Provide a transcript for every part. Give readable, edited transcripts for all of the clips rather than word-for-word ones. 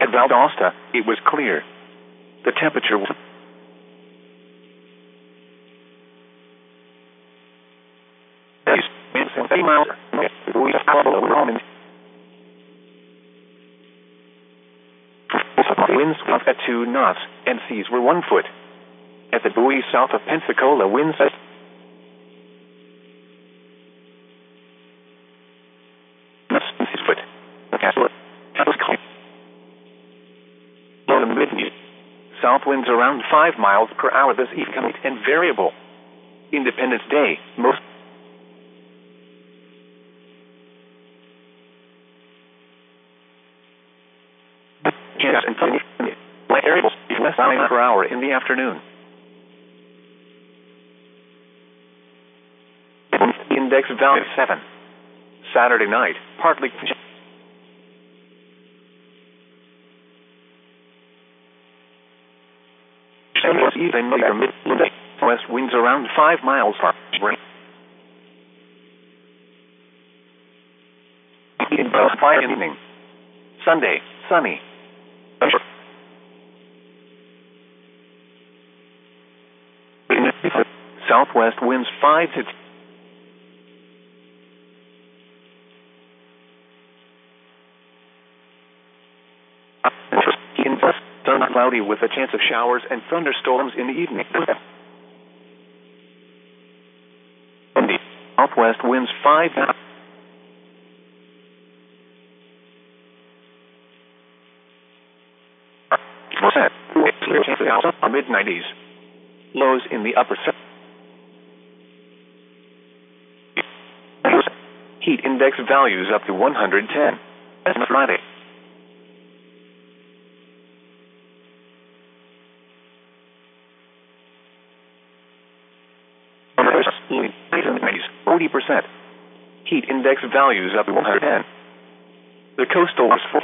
Valdosta, it was clear. The temperature was winds at 2 knots, and seas were 1 foot. At the buoy south of Pensacola, winds at foot. Low to mid south winds around 5 miles per hour this evening and variable. Independence Day, most variables less miles per hour in the afternoon. Index value 7. Saturday night, partly even later mid west winds around 5 miles per hour. By evening. Sunday, sunny. Southwest winds 5 to 10. Sun cloudy with a chance of showers and thunderstorms in the evening. Southwest winds 5 to 10. Mid-90s. Lows in the upper 70s. Heat index values up to 110. That's Friday. Mid-90s, 40%. Heat index values up to 110. The coastal was full.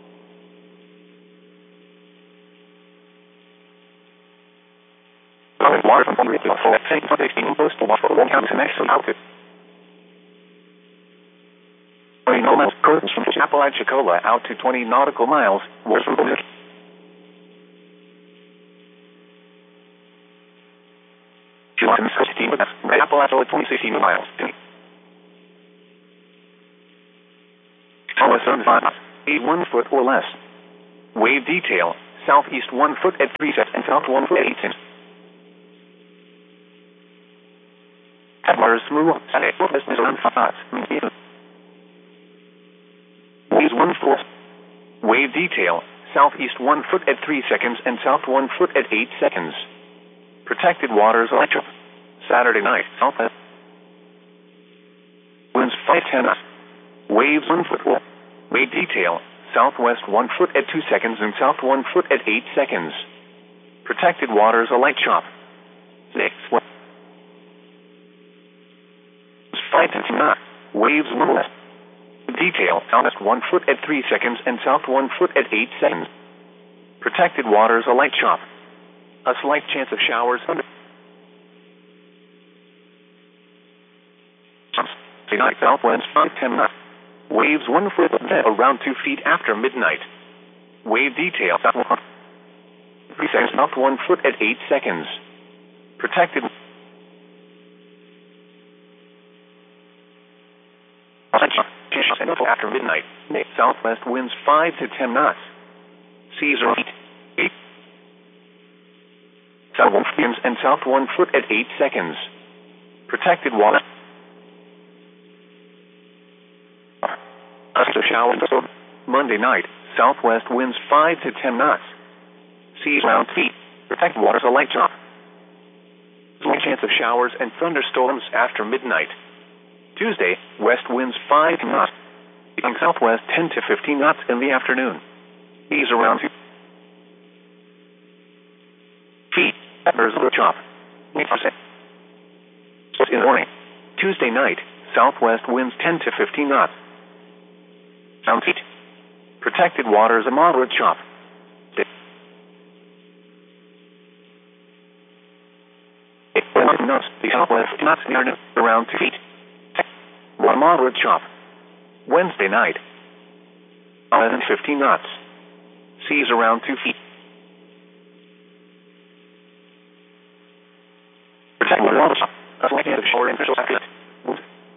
Water from coastal water counts in excellent altitude. Coast from Apalachicola out to 20 nautical miles was reported. Apalachicola 16 miles. Sun 5, 1 foot or less. Wave detail, southeast 1 foot at 3 seconds and south 1 foot at 8 seconds. Water smooth, around 5 knots. Waves 1 foot. Wave detail, southeast 1 foot at 3 seconds and south 1 foot at 8 seconds. Protected waters electric. Saturday night, southwest. Winds 5-10 knots. Waves 1 foot. Wave detail, southwest 1 foot at 2 seconds and south 1 foot at 8 seconds. Protected waters a light chop. 6. 5-10 knots. Waves 1 west. Detail, southwest 1 foot at 3 seconds and south 1 foot at 8 seconds. Protected waters a light chop. A slight chance of showers under. Night southwest 5-10 knots. Waves 1 foot around 2 feet after midnight. Wave detail, south 3 seconds, south 1 foot at 8 seconds. Protected. After midnight, southwest winds 5 to 10 knots. Seas are 8. South 1 winds and south 1 foot at 8 seconds. Protected water. Showers. Monday night, southwest winds 5 to 10 knots. Seas around feet. Protected waters a light chop. Slight chance of showers and thunderstorms after midnight. Tuesday, west winds 5 knots. In southwest 10 to 15 knots in the afternoon. Seas around 2 feet. There's a chop. In the morning. Tuesday night, southwest winds 10 to 15 knots. Sound feet. Protected waters a moderate chop. Knots. The southwest knots near around 2 feet. One moderate chop. Wednesday night, 15 knots. Seas around 2 feet. Protect water. A slight chance of shower and thunderstorms after midnight.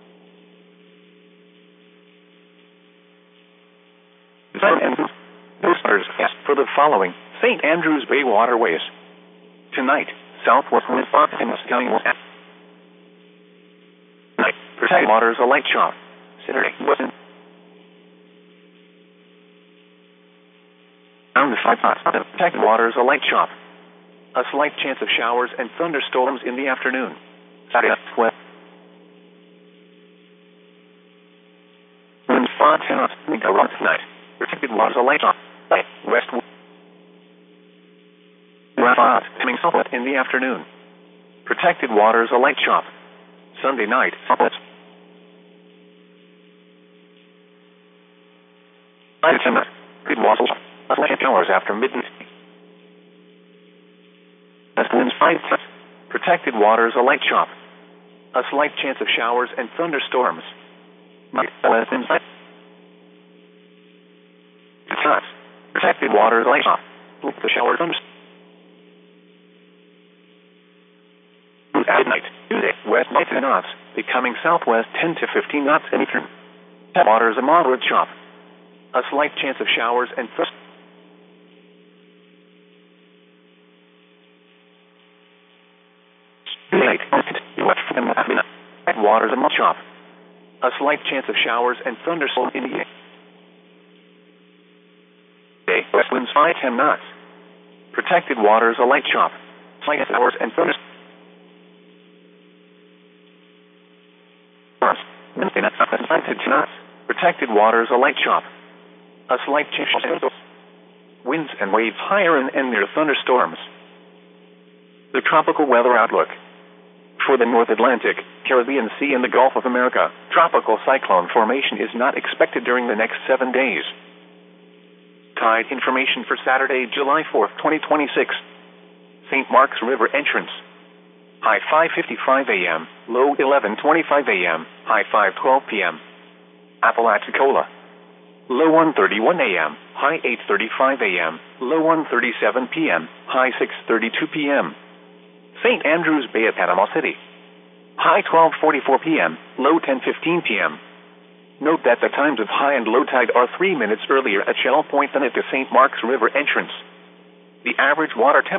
For the following St. Andrews Bay waterways. Tonight, southwest wind 5 to 10 knots coming west. Night, protect waters a light chop. Saturday, western. Down to 5 knots. Protect waters a light chop. A slight chance of showers and thunderstorms in the afternoon. Saturday, west. Winds 5 to 10 knots. Tonight. Protected waters a light chop. West. Coming southwest in the afternoon. Protected waters a light chop. Sunday night, southwest. 5 to 10 knots. Good waters. A slight showers after midnight. West winds 5 knots. Protected waters a light chop. A slight chance of showers and thunderstorms. West winds 5 knots. Protected waters a light chop. The showers thunderstorms. At night, Tuesday, west 5 knots, becoming southwest 10 to 15 knots in eastern. Waters a moderate chop. A slight chance of showers and thunderstorms. Night, west from midnight. Waters a moderate chop. A slight chance of showers and thunderstorms in the evening. Day, west winds 5 to 10 knots. Protected waters a light chop. Slight showers and thunderstorms. Wednesday night, 5 to 10 knots. Protected waters a light chop. A slight chance of thunderstorms. Winds and waves higher and near thunderstorms. The tropical weather outlook. For the North Atlantic, Caribbean Sea, and the Gulf of America, tropical cyclone formation is not expected during the next 7 days. Tide information for Saturday, July 4th, 2026. St. Mark's River entrance. High 5:55 a.m., low 11:25 a.m., high 5:12 p.m. Apalachicola. Low 1:31 a.m., high 8:35 a.m., low 1:37 p.m., high 6:32 p.m. St. Andrews Bay at Panama City. High 12:44 p.m., low 10:15 p.m. Note that the times of high and low tide are 3 minutes earlier at Shell Point than at the St. Mark's River entrance. The average water temperature